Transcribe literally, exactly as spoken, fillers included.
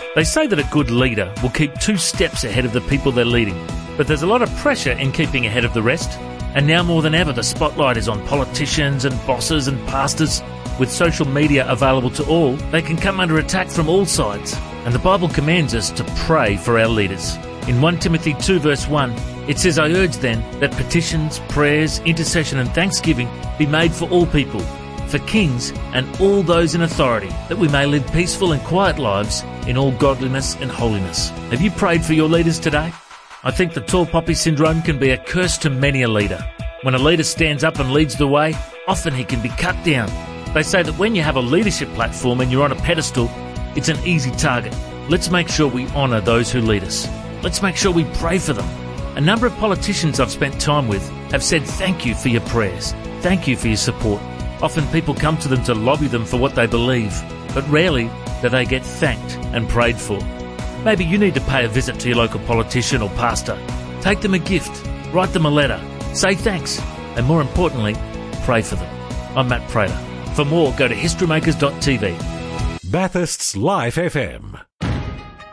They say that a good leader will keep two steps ahead of the people they're leading, but there's a lot of pressure in keeping ahead of the rest, and now more than ever the spotlight is on politicians and bosses and pastors. With social media available to all, they can come under attack from all sides, and the Bible commands us to pray for our leaders. In First Timothy two verse one, it says, "I urge then that petitions, prayers, intercession and thanksgiving be made for all people, for kings and all those in authority, that we may live peaceful and quiet lives in all godliness and holiness." Have you prayed for your leaders today? I think the tall poppy syndrome can be a curse to many a leader. When a leader stands up and leads the way, often he can be cut down. They say that when you have a leadership platform and you're on a pedestal, it's an easy target. Let's make sure we honour those who lead us. Let's make sure we pray for them. A number of politicians I've spent time with have said thank you for your prayers, thank you for your support. Often people come to them to lobby them for what they believe, but rarely do they get thanked and prayed for. Maybe you need to pay a visit to your local politician or pastor. Take them a gift, write them a letter, say thanks, and more importantly, pray for them. I'm Matt Prater. For more, go to historymakers dot t v. Bathurst's Life F M.